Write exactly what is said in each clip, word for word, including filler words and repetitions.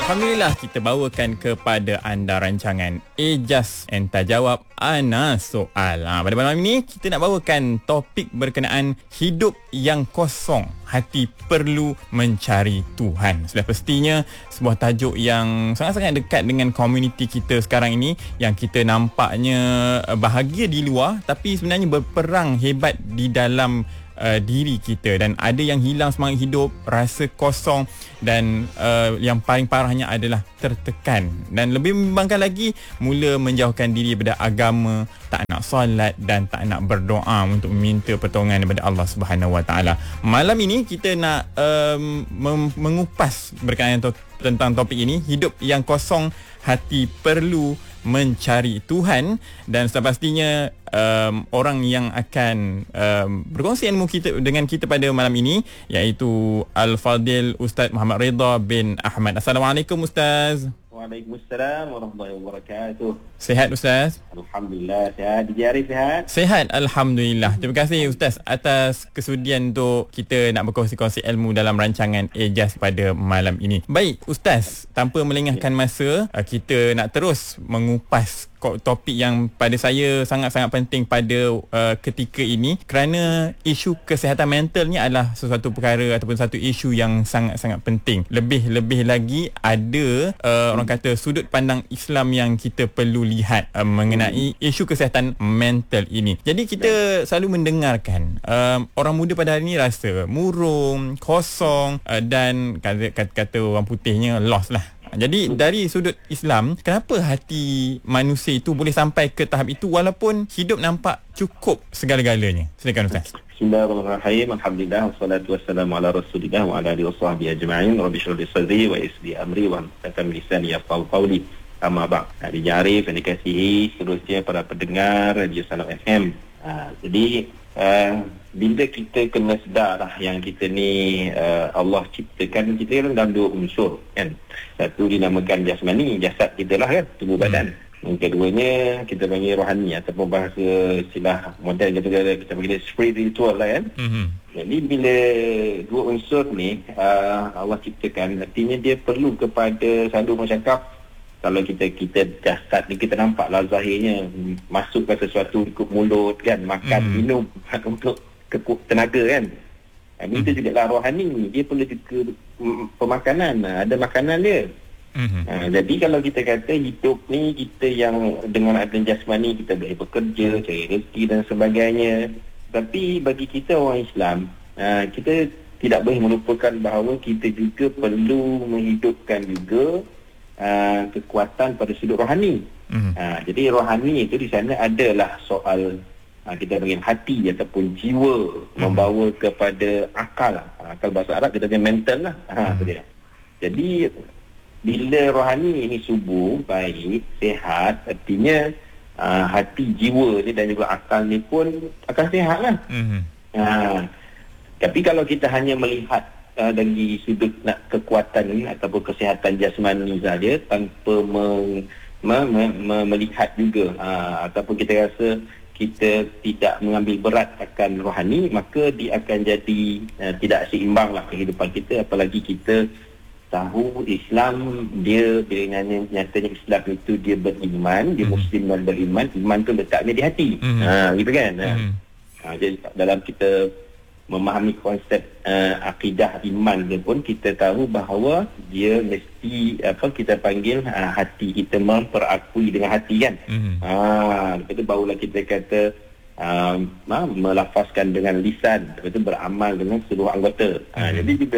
Alhamdulillah, kita bawakan kepada anda rancangan Ejaz Enta Jawab Ana Soal. Ha, pada malam ini kita nak bawakan topik berkenaan hidup yang kosong, hati perlu mencari Tuhan. Sudah pastinya sebuah tajuk yang sangat-sangat dekat dengan komuniti kita sekarang ini, yang kita nampaknya bahagia di luar tapi sebenarnya berperang hebat di dalam Uh, diri kita, dan ada yang hilang semangat hidup, rasa kosong, dan uh, yang paling parahnya adalah tertekan, dan lebih membimbangkan lagi mula menjauhkan diri daripada agama, tak nak solat dan tak nak berdoa untuk meminta pertolongan daripada Allah Subhanahu Wa Taala. Malam ini kita nak um, mem- mengupas berkenaan to- tentang topik ini, hidup yang kosong, hati perlu mencari Tuhan, dan sudah pastinya um, orang yang akan um, berkongsi ilmu kita dengan kita pada malam ini iaitu Al-Fadil Ustaz Muhammad Ridha bin Ahmad. Assalamualaikum Ustaz. Waalaikumsalam warahmatullahi wabarakatuh. Sihat Ustaz? Alhamdulillah sihat. D J Arif sihat? Sihat, Alhamdulillah. Terima kasih Ustaz atas kesudian untuk kita nak berkongsi-kongsi ilmu dalam rancangan Ejaz pada malam ini. Baik Ustaz, tanpa melengahkan masa, kita nak terus mengupas topik yang pada saya sangat-sangat penting pada uh, ketika ini, kerana isu kesihatan mental ni adalah sesuatu perkara ataupun satu isu yang sangat-sangat penting. Lebih-lebih lagi ada uh, orang kata sudut pandang Islam yang kita perlu lihat uh, mengenai isu kesihatan mental ini. Jadi kita selalu mendengarkan uh, orang muda pada hari ini rasa murung, kosong, uh, dan kata, kata, kata orang putihnya lost lah. Jadi dari sudut Islam, kenapa hati manusia itu boleh sampai ke tahap itu walaupun hidup nampak cukup segala-galanya? Silakan Ustaz. Bismillahirrahmanirrahim. Alhamdulillah wassalatu wassalamu ala Rasulillah wa ala alihi wasahbihi ajma'in. Rabbi shrah li sadri wa yassir li amri wa hlul lisani yafqahu qawli. Amma ba'd. D J Arif yang dikasihi, seterusnya para pendengar Radio Salam F M. Ha, jadi uh, bila kita kena sedar lah yang kita ni uh, Allah ciptakan kita kan dalam dua unsur kan. Satu dinamakan jasmani, jasad kita lah kan, tubuh badan. Yang keduanya kita panggil rohani ataupun bahasa istilah modern kita kita panggil spiritual lah kan. Mm-hmm. Jadi bila dua unsur ni uh, Allah ciptakan, artinya dia perlu kepada, selalu bercakap, kalau kita kita jasad ni kita nampak lah zahirnya masukkan sesuatu ikut mulut kan, makan mm. minum untuk kekut tenaga kan. Dan mm. itu juga lah rohani, dia perlu juga pemakanan, ada makanan dia. Mm-hmm. Ha, jadi kalau kita kata hidup ni kita yang dengan adanya jasmani kita boleh bekerja, cari rezeki dan sebagainya, tapi bagi kita orang Islam, ha, kita tidak boleh melupakan bahawa kita juga perlu menghidupkan juga Uh, kekuatan pada sudut rohani. Mm-hmm. Uh, jadi rohani itu di sana adalah soal uh, kita panggil hati ataupun jiwa, mm-hmm. membawa kepada akal. Uh, akal bahasa Arab kita panggil mental lah. Uh, mm-hmm. dia. Jadi bila rohani ini subur, baik, sehat, artinya uh, hati, jiwa ni dan juga akal ni pun akan sehat lah. Mm-hmm. Uh, tapi kalau kita hanya melihat Uh, dari sudut nak kekuatan ni ataupun kesihatan jasmani saja tanpa meng, me, me, me, melihat juga uh, ataupun kita rasa kita tidak mengambil berat akan rohani, maka dia akan jadi uh, tidak seimbang lah kehidupan kita. Apalagi kita tahu Islam dia dengan nyatanya Islam itu dia beriman, dia mm-hmm. Muslim dan beriman, iman tu letaknya di hati. Mm-hmm. Ha, gitu kan. Mm-hmm. Ha, jadi dalam kita memahami konsep uh, akidah iman dia pun kita tahu bahawa dia mesti apa kita panggil uh, hati kita memperakui dengan hati kan. Mm-hmm. Ah, itu barulah kita kata uh, melafazkan dengan lisan, itu beramal dengan seluruh anggota. Mm-hmm. Ah, jadi kita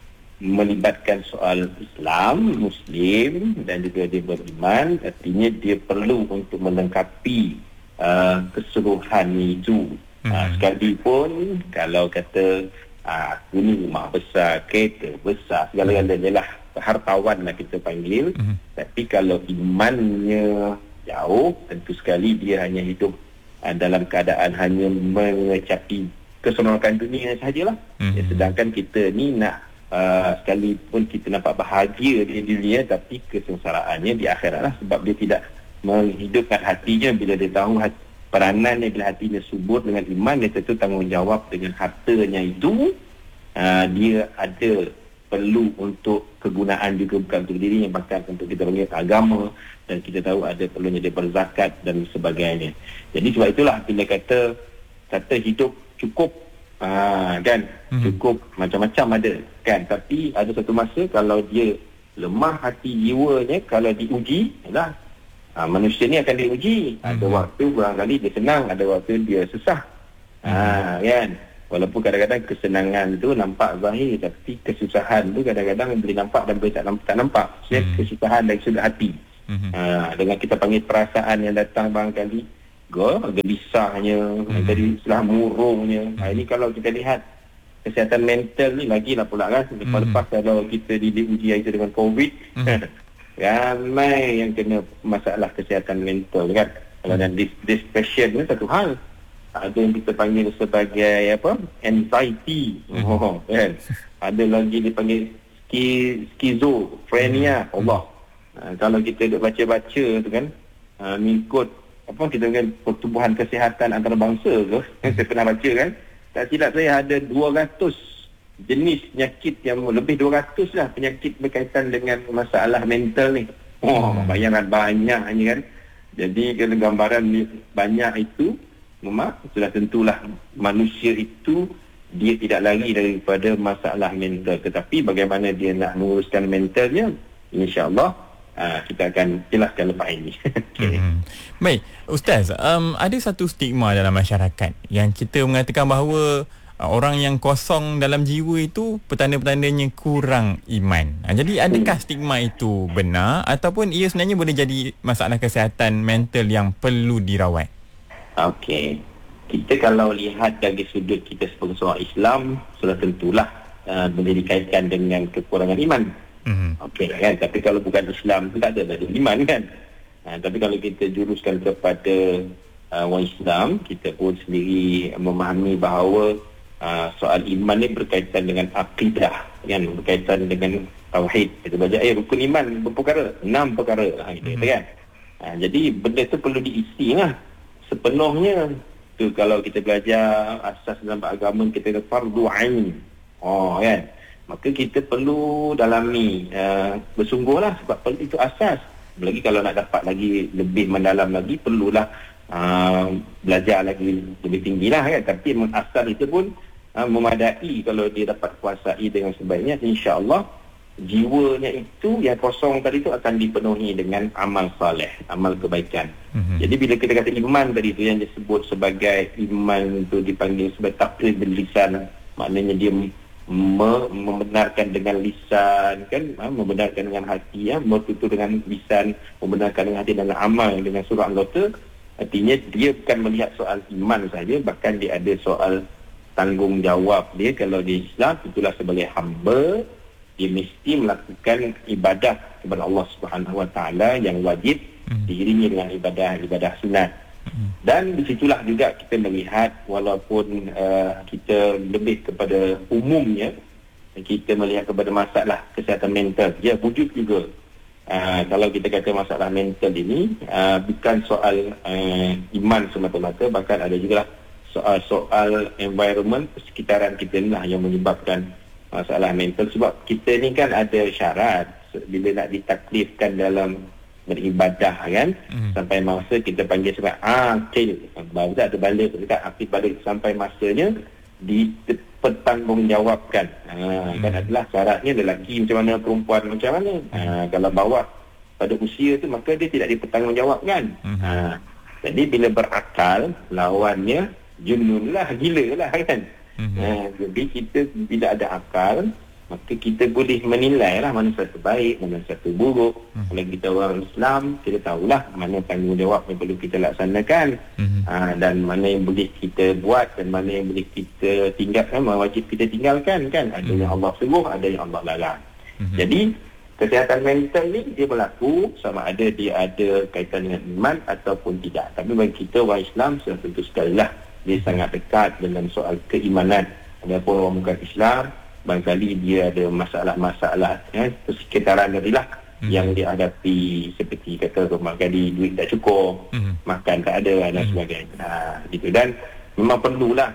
melibatkan soal Islam, Muslim dan juga dia beriman, artinya dia perlu untuk melengkapi uh, keseluruhan itu. Hmm. Ha, sekalipun kalau kata ha, aku ni rumah besar, kereta besar, segala-galanya lah, hartawan lah kita panggil. Hmm. Tapi kalau imannya jauh, tentu sekali dia hanya hidup ha, dalam keadaan hanya mengecapi keseronokan dunia sahajalah. Hmm. Ya, sedangkan kita ni nak uh, sekalipun kita nampak bahagia di dunia, tapi kesengsaraannya di akhirat lah, sebab dia tidak menghidupkan hatinya bila dia tahu hati peranannya bila hatinya subur dengan iman, dia tentu tanggungjawab dengan hartanya itu. Uh, dia ada perlu untuk kegunaan juga, bukan untuk dirinya, bahkan untuk kita panggil agama, dan kita tahu ada perlunya dia berzakat dan sebagainya. Jadi sebab itulah bila kata kata hidup cukup, aa, kan hmm. cukup macam-macam ada kan, tapi ada satu masa kalau dia lemah hati jiwanya, kalau diuji lah, aa, manusia ni akan diuji. Ada hmm. waktu barangkali dia senang, ada waktu dia susah. hmm. aa, kan Walaupun kadang-kadang kesenangan tu nampak zahir, tapi kesusahan tu kadang-kadang boleh nampak dan boleh tak nampak. Tak nampak. Maksudnya mm-hmm. kesusahan dari sudut hati. Mm-hmm. Ha, dengan kita panggil perasaan yang datang barangkali gelisahnya, mm-hmm. jadi istilah murungnya. Ha, ini kalau kita lihat kesihatan mental ni lagilah pula kan. Lepas-lepas mm-hmm. kalau kita diuji itu dengan COVID, mm-hmm. ramai yang kena masalah kesihatan mental kan. Kalau mm-hmm. dan depression ni satu hal. Ada yang kita panggil sebagai apa? Anxiety. Mm-hmm. Oh, kan? Ada lagi dipanggil skizofrenia. Mm-hmm. Allah. Uh, kalau kita duk baca-baca tu kan, uh, mengikut apa kita panggil pertubuhan kesihatan antarabangsa tu, mm-hmm. saya pernah baca kan, tak silap saya ada dua ratus jenis penyakit, yang lebih dua ratus lah penyakit berkaitan dengan masalah mental ni. Oh, mm-hmm. bayangan banyaknya kan. Jadi kalau gambaran ni banyak itu, memang sudah tentulah manusia itu dia tidak lagi daripada masalah mental, tetapi bagaimana dia nak menguruskan mentalnya, insya-Allah uh, kita akan jelaskan lepas ini. Okay. Hmm. Baik, Ustaz, um, ada satu stigma dalam masyarakat yang kita mengatakan bahawa uh, orang yang kosong dalam jiwa itu petanda-petandanya kurang iman. Uh, jadi adakah hmm. stigma itu benar, ataupun ia sebenarnya boleh jadi masalah kesihatan mental yang perlu dirawat? Okey, kita kalau lihat dari sudut kita sebagai seorang Islam, sudah tentulah uh, boleh dikaitkan dengan kekurangan iman. Mm-hmm. Okey kan, tapi kalau bukan Islam tu tak ada ada iman kan. Uh, tapi kalau kita juruskan kepada uh, orang Islam, kita pun sendiri memahami bahawa uh, soal iman ni berkaitan dengan akidah, kan, berkaitan dengan tauhid. Kita baca eh rukun iman berperkara, enam perkara ha, gitu, mm-hmm. kan. Uh, jadi benda tu perlu diisi lah sepenuhnya. Tu kalau kita belajar asas dalam agama, kita ada fardu ain. Oh kan. Maka kita perlu dalami, uh, bersungguhlah, sebab itu asas. Lagi kalau nak dapat lagi lebih mendalam lagi, perlulah uh, belajar lagi lebih tinggilah kan. Tapi asas itu pun uh, memadai kalau dia dapat kuasai dengan sebaiknya, insya-Allah jiwanya itu yang kosong tadi itu akan dipenuhi dengan amal soleh, amal kebaikan. Mm-hmm. Jadi bila kita kata iman tadi itu yang disebut sebagai iman itu dipanggil sebagai taqrir bil lisan, maknanya dia me- membenarkan dengan lisan kan, ha, membenarkan dengan hati, ya, bertutur dengan lisan, membenarkan dengan hati, dengan amal, dengan surah anggota. Artinya dia bukan melihat soal iman saja, bahkan dia ada soal tanggungjawab dia. Kalau di Islam itulah sebagai hamba, dia mesti melakukan ibadah kepada Allah Subhanahu Wa Taala yang wajib, hmm. diiringi dengan ibadah-ibadah sunat. Hmm. Dan di situlah juga kita melihat, walaupun uh, kita lebih kepada umumnya, kita melihat kepada masalah kesihatan mental, ya wujud juga. Uh, kalau kita kata masalah mental ini uh, bukan soal uh, iman semata-mata, bahkan ada juga soal-soal environment, persekitaran kita lah yang menyebabkan masalah mental. Sebab kita ni kan ada syarat bila nak ditaklifkan dalam beribadah kan, mm. sampai masa kita panggil sebab akil, baru tak ada balik dekat akil balik sampai masanya dipertanggungjawabkan. Ha, mm. kan adalah syaratnya lelaki macam mana, perempuan macam mana. Ha, kalau bawah pada usia tu maka dia tidak dipertanggungjawabkan. Mm. Ha, jadi bila berakal, lawannya junun lah, gila lah kan. Mm-hmm. Uh, jadi kita bila ada akal, maka kita boleh menilai lah mana satu baik, mana satu buruk. Mm-hmm. Kalau kita orang Islam, kita tahulah mana tanggungjawab yang perlu kita laksanakan, mm-hmm. uh, dan mana yang boleh kita buat dan mana yang boleh kita tinggalkan, wajib kita tinggalkan kan. Ada mm-hmm. yang Allah suruh, ada yang Allah larang. Mm-hmm. Jadi kesihatan mental ni dia berlaku sama ada dia ada kaitan dengan iman ataupun tidak. Tapi bagi kita orang Islam, sudah tentu sekali lah dia sangat dekat dengan soal keimanan. Adapun orang bukan Islam, barangkali dia ada masalah-masalah ya, persekitaran tadilah mm-hmm. yang dihadapi, seperti kata barangkali duit tak cukup, mm-hmm. makan tak ada dan mm-hmm. sebagainya. Ha, gitu. Dan memang perlulah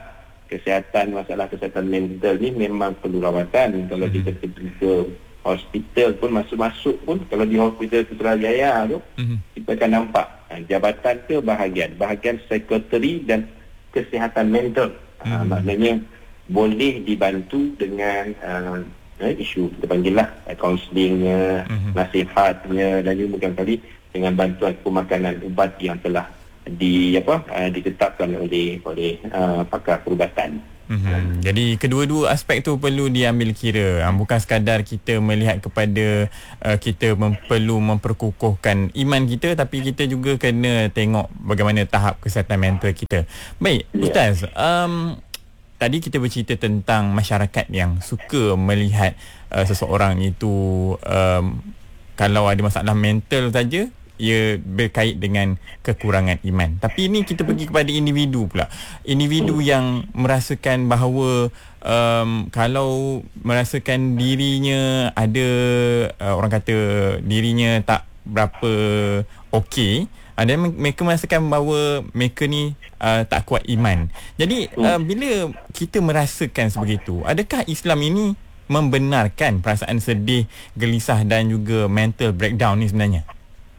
kesihatan, masalah kesihatan mental ni memang perlu rawatan. Kalau kita pergi ke hospital pun, masuk-masuk pun, kalau di hospital Putrajaya tu, mm-hmm. kita akan nampak uh, jabatan ke bahagian bahagian psikoteri dan kesihatan mental. Mm-hmm. Uh, maknanya boleh dibantu dengan uh, eh, isu kita panggil lah kaunselingnya, mm-hmm. nasihatnya, dan juga bukan kali dengan bantuan pemakanan ubat yang telah di apa uh, ditetapkan oleh oleh uh, pakar perubatan. Mm-hmm. Jadi kedua-dua aspek tu perlu diambil kira. Ha, bukan sekadar kita melihat kepada uh, kita mem- perlu memperkukuhkan iman kita, tapi kita juga kena tengok bagaimana tahap kesihatan mental kita. Baik, yeah. Ustaz, um, tadi kita bercerita tentang masyarakat yang suka melihat uh, seseorang itu um, kalau ada masalah mental saja, ia berkait dengan kekurangan iman. Tapi ini kita pergi kepada individu pula. Individu yang merasakan bahawa um, kalau merasakan dirinya ada uh, orang kata dirinya tak berapa okey, ada mereka merasakan bahawa mereka ni uh, tak kuat iman. Jadi uh, bila kita merasakan sebegitu, adakah Islam ini membenarkan perasaan sedih, gelisah dan juga mental breakdown ni sebenarnya?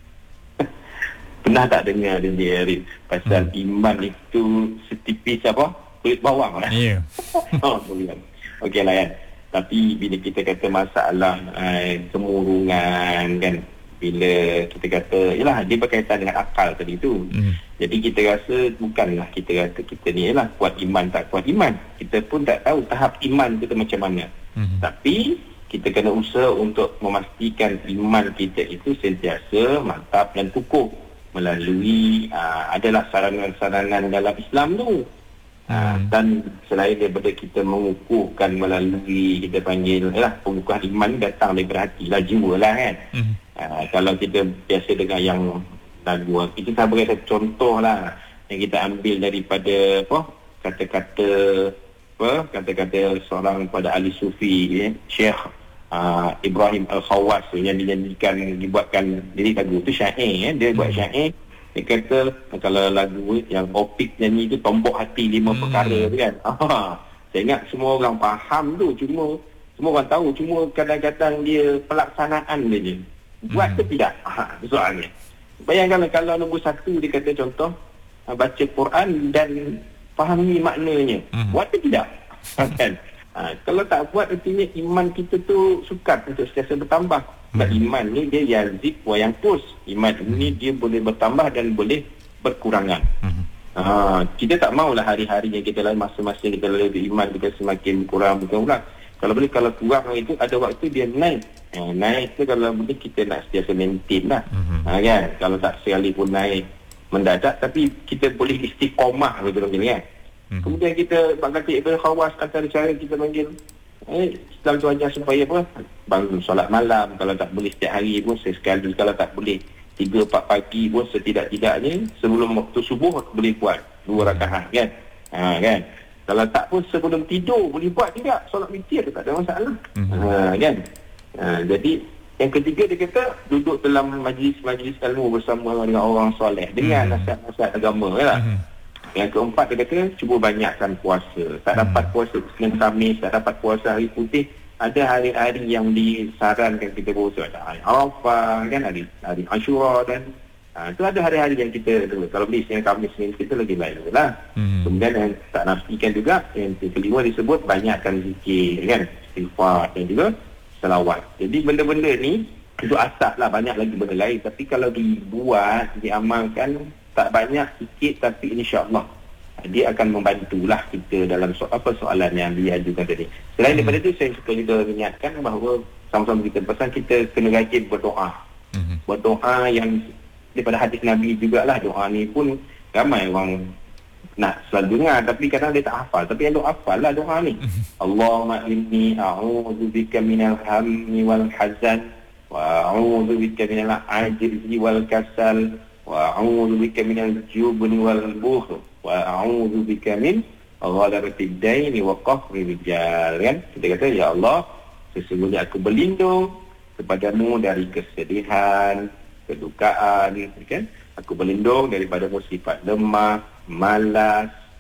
Pernah tak dengar dia Arif pasal hmm. iman itu setipis apa kulit bawang lah. Ya. Yeah. Oh, boleh. Okey lah kan. Tapi bila kita kata masalah eh, kemurungan kan, bila kita kata yalah dia berkaitan dengan akal tadi tu. Hmm. Jadi kita rasa bukanlah kita kata kita ni yalah kuat iman tak kuat iman. Kita pun tak tahu tahap iman kita macam mana. Hmm. Tapi kita kena usaha untuk memastikan iman kita itu sentiasa mantap dan kukuh melalui uh, adalah saranan-saranan dalam Islam tu. Uh, hmm. Dan selain daripada kita mengukuhkan melalui kita panggil lah pengukuhan iman datang daripada hati lah, jiwa lah kan. Hmm. Uh, kalau kita biasa dengan yang lagu, kita tak beri satu contoh lah yang kita ambil daripada apa kata-kata apa kata-kata seorang pada ahli sufi eh, Syekh Uh, Ibrahim Al-Khawas yang dinyanyikan, dibuatkan jadi lagu tu syair eh. Dia buat syair, dia kata kalau lagu yang Opik nyanyi tu tombok hati lima hmm. perkara tu kan. Ah, saya ingat semua orang faham tu, cuma semua orang tahu, cuma kadang-kadang dia pelaksanaan dia je buat hmm. ke tidak, ah, soalnya. Bayangkan kalau nombor satu dia kata contoh uh, baca Quran dan fahami maknanya, hmm. buat ke tidak kan. Ha, kalau tak buat, artinya iman kita tu sukar untuk sentiasa bertambah. Sebab hmm. iman ni dia yazid wa yanqus. Iman hmm. ni dia boleh bertambah dan boleh berkurangan. Hmm. Ha, kita tak maulah hari-hari yang kita lalui, masa-masa kita lalui iman kita semakin kurang, berkurang. Kalau boleh, kalau kurang itu ada waktu dia naik. Ha, naik tu kalau boleh kita nak sentiasa maintain lah. Hmm. Ha, kan? Kalau tak sekali pun naik mendadak, tapi kita boleh istiqomah betul-betul kan. Hmm. Kemudian kita kata Ibn Khawas antara cara kita panggil eh, Islam tu ajar supaya apa, bangun solat malam, kalau tak boleh setiap hari pun sesekali, kalau tak boleh tiga empat pagi pun setidak-tidaknya sebelum waktu subuh boleh buat dua rakaat kan. Ha, kan, kalau tak pun sebelum tidur boleh buat juga solat witir, tak ada masalah. Hmm. Ha, kan. Ha, jadi yang ketiga dia kata duduk dalam majlis-majlis ilmu bersama dengan orang soleh, dengar hmm. nasihat-nasihat agama kan. Hmm. Yang keempat dia kata cuba banyakkan puasa. Tak hmm. dapat puasa Senin Khamis, tak dapat puasa hari putih, ada hari-hari yang disarankan kita puasa. Ada hari Arafah kan, hari hari Ashura dan ha, itu ada hari-hari yang kita kalau beli Senin Khamis Senin kita lagi lain lah. Hmm. Kemudian yang tak nafikan juga yang kelima disebut banyakkan zikir kan, istighfar dan juga selawat. Jadi benda-benda ni itu asas lah, banyak lagi benda lain, tapi kalau dibuat, diamalkan tak banyak, sikit, tapi insya-Allah dia akan membantulah kita dalam so- apa soalan yang dia ajukan tadi. Selain hmm. daripada itu, saya suka juga ingatkan bahawa sama-sama kita pesan kita kena rajin berdoa. Hmm. Berdoa yang daripada hadis Nabi jugalah. Doa ni pun ramai orang nak selalu dengar, tapi kadang dia tak hafal. Tapi yang doa hafal lah doa ni. Allahumma inni a'udzubika minal hammi wal hazan wa a'udzubika minal ajzi wal kasal wa a'udzubika minal jubni wal bukhl wa a'udzubika min ghalabatid daini wa qahri rijal. Kan kita kata, ya Allah, sesungguhnya aku berlindung kepadamu dari kesedihan, kedukaan, kan? Aku berlindung daripada sifat lemah, malas,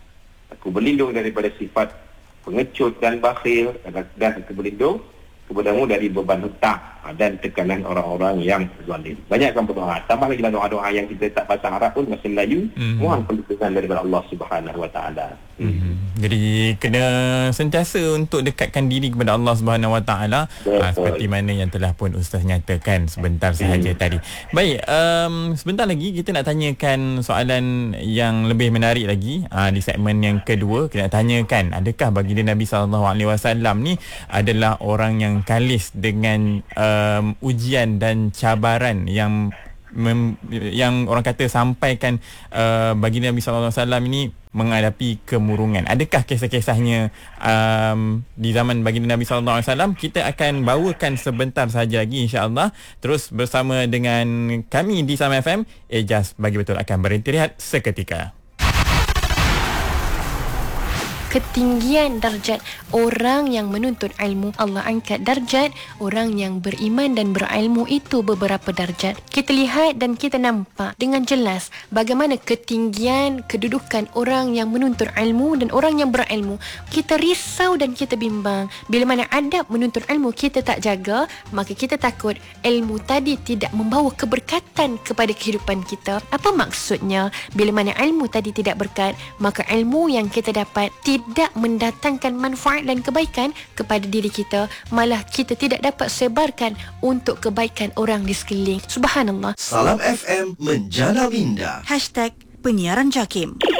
Aku berlindung daripada sifat pengecut dan bakhil, dan aku berlindung kepadamu dari beban hutang dan tekanan orang-orang yang zalim. Banyakkan berdoa. Tambah lagi doa-doa yang kita tak pasang harap pun masih Melayu, mm-hmm. mohon perlindungan daripada Allah Subhanahu Wa Taala. Mm-hmm. Jadi kena sentiasa untuk dekatkan diri kepada Allah Subhanahu Wa Taala, ha, seperti mana yang telah pun Ustaz nyatakan sebentar sahaja mm. tadi. Baik, um, sebentar lagi kita nak tanyakan soalan yang lebih menarik lagi, ha, di segmen yang kedua. Kita nak tanyakan, adakah baginda Nabi sallallahu alaihi wasallam ni adalah orang yang kalis dengan um, ujian dan cabaran yang mem, yang orang kata sampaikan uh, baginda Nabi sallallahu alaihi wasallam ini menghadapi kemurungan. Adakah kisah-kisahnya um, di zaman baginda Nabi sallallahu alaihi wasallam? Kita akan bawakan sebentar saja lagi, insya-Allah. Terus bersama dengan kami di Sama F M, Ejaz Bagi Betul akan berhenti rehat seketika. Ketinggian darjat orang yang menuntut ilmu, Allah angkat darjat orang yang beriman dan berilmu itu beberapa darjat. Kita lihat dan kita nampak dengan jelas bagaimana ketinggian kedudukan orang yang menuntut ilmu dan orang yang berilmu. Kita risau dan kita bimbang bila mana adab menuntut ilmu kita tak jaga, maka kita takut ilmu tadi tidak membawa keberkatan kepada kehidupan kita. Apa maksudnya? Bila mana ilmu tadi tidak berkat, maka ilmu yang kita dapat tidak mendatangkan manfaat dan kebaikan kepada diri kita, malah kita tidak dapat sebarkan untuk kebaikan orang di sekeliling. Subhanallah. Salam F M menjana minda. Hashtag penyiaran JAKIM.